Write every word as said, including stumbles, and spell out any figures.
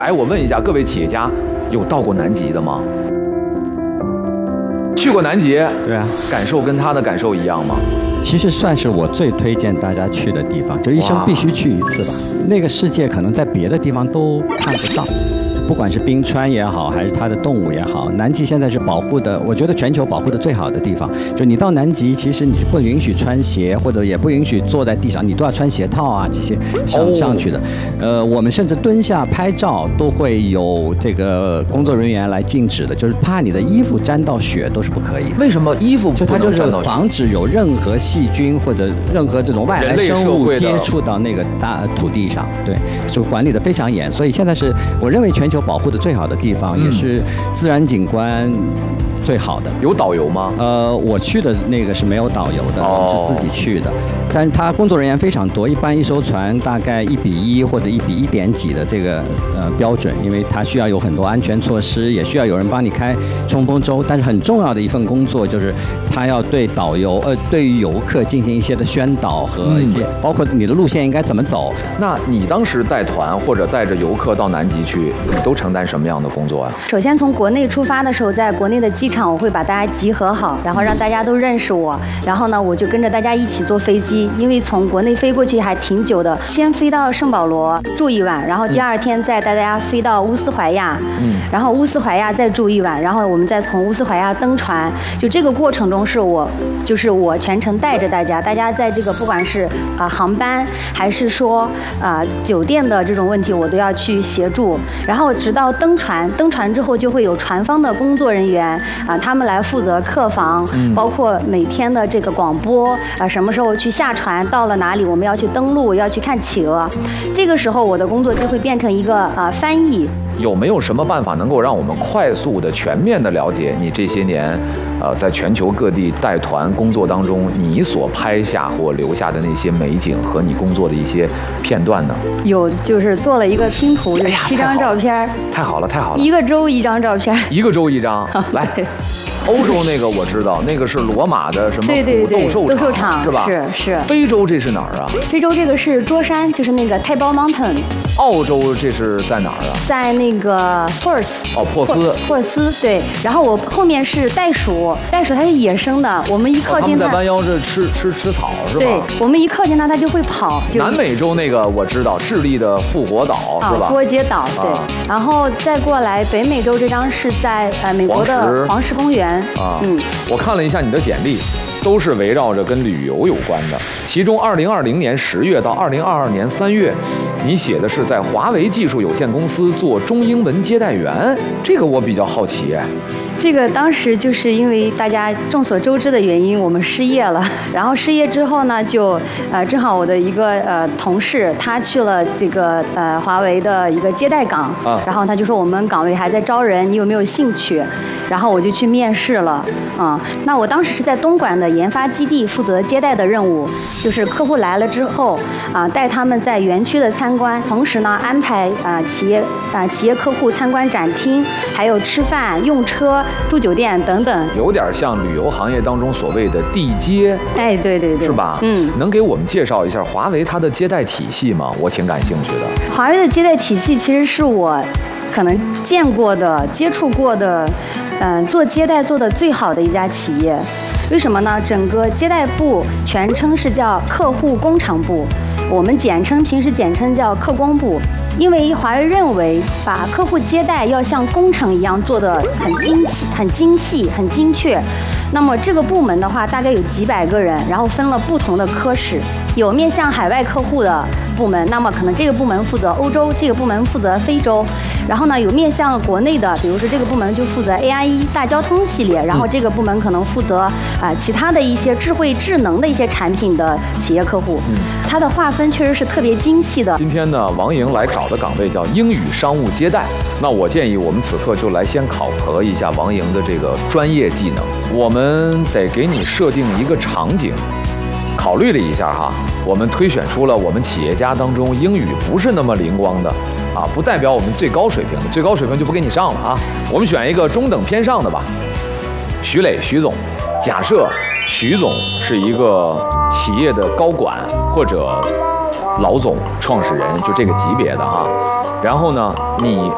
哎，我问一下各位企业家，有到过南极的吗？去过南极？ 对啊， 感受跟他的感受一样吗？ 其实算是我最推荐大家去的地方，就一生必须去一次吧。那个世界可能在别的地方都看不到。不管是冰川也好，还是它的动物也好，南极现在是保护的，我觉得全球保护的最好的地方。就你到南极，其实你是不允许穿鞋，或者也不允许坐在地上，你都要穿鞋套啊这些上、oh. 上去的。呃，我们甚至蹲下拍照都会有这个工作人员来禁止的，就是怕你的衣服沾到雪都是不可以的。 为什么衣服就它就是防止有任何细菌或者任何这种外来生物接触到那个大土地上？对，就管理的非常严。所以现在是我认为全球保护的最好的地方，嗯、也是自然景观最好的。 有导游吗？ 呃，我去的那个是没有导游的， 哦、 我是自己去的。但是他工作人员非常多，一般一艘船大概一比一或者一比一点几的这个呃标准，因为它需要有很多安全措施，也需要有人帮你开冲锋舟。但是很重要的一份工作就是他要对导游呃对于游客进行一些的宣导和一些，嗯、包括你的路线应该怎么走。 那你当时带团或者带着游客到南极去，你都承担什么样的工作啊？ 首先从国内出发的时候，在国内的机场我会把大家集合好，然后让大家都认识我，然后呢我就跟着大家一起坐飞机。因为从国内飞过去还挺久的，先飞到圣保罗住一晚，然后第二天再带大家飞到乌斯怀亚，嗯，然后乌斯怀亚再住一晚，然后我们再从乌斯怀亚登船。就这个过程中是我，就是我全程带着大家，大家在这个不管是啊、呃、航班还是说啊、呃、酒店的这种问题，我都要去协助。然后直到登船，登船之后就会有船方的工作人员啊、呃，他们来负责客房，嗯、包括每天的这个广播啊、呃，什么时候去下船。到了哪里，我们要去登陆，要去看企鹅。这个时候，我的工作就会变成一个啊、呃、翻译。 有没有什么办法能够让我们快速的、全面的了解你这些年，呃，在全球各地带团工作当中，你所拍下或留下的那些美景和你工作的一些片段呢？ 有，就是做了一个拼图，有七张照片。 太好了，太好了！ 一个州一张照片。 一个州一张，来。欧洲那个我知道，那个是罗马的什么斗兽斗兽场是吧？ 是是。 非洲这是哪儿啊？ 非洲这个是桌山，就是那个泰包 Mountain。 澳洲这是在哪儿啊？ 在那个珀斯。 哦，珀斯。 珀斯对。然后我后面是袋鼠，袋鼠它是野生的，我们一靠近它， 哦、他们在弯腰是吃吃吃草是吧？ 对，我们一靠近它，它就会跑。 南美洲那个我知道，智利的复活岛是吧？ 波杰岛对、啊。然后再过来北美洲这张是在呃美国的黄石公园啊，嗯。我看了一下你的简历，都是围绕着跟旅游有关的。其中，二零二零年十月到二零二二年三月，你写的是在华为技术有限公司做中英文接待员，这个我比较好奇哎。 这个当时就是因为大家众所周知的原因，我们失业了。然后失业之后呢，就呃正好我的一个呃同事，他去了这个呃华为的一个接待岗，啊、然后他就说我们岗位还在招人，你有没有兴趣？然后我就去面试了，啊、嗯，那我当时是在东莞的研发基地负责接待的任务，就是客户来了之后啊，带他们在园区的参观，同时呢安排啊企业啊企业客户参观展厅，还有吃饭、用车。住酒店等等， 有点像旅游行业当中所谓的地接， 哎，对对对， 是吧？嗯，能给我们介绍一下华为它的接待体系吗？我挺感兴趣的。 华为的接待体系其实是我可能见过的、接触过的，嗯、呃，做接待做的最好的一家企业。为什么呢？整个接待部全称是叫客户工厂部，我们简称平时简称叫客工部。因为华为认为把客户接待要像工程一样做得很精细、很精细、很精确。那么这个部门的话，大概有几百个人，然后分了不同的科室，有面向海外客户的部门，那么可能这个部门负责欧洲，这个部门负责非洲。然后呢，有面向国内的，比如说这个部门就负责 A I E 大交通系列，然后这个部门可能负责啊、呃、其他的一些智慧智能的一些产品的企业客户。嗯，它的划分确实是特别精细的。 今天呢，王莹来找的岗位叫英语商务接待。那我建议我们此刻就来先考核一下王莹的这个专业技能。我们得给你设定一个场景。考虑了一下哈，我们推选出了我们企业家当中英语不是那么灵光的，啊，不代表我们最高水平的，最高水平就不给你上了啊。我们选一个中等偏上的吧。徐磊，徐总，假设徐总是一个企业的高管或者老总、创始人，就这个级别的哈。然后呢，你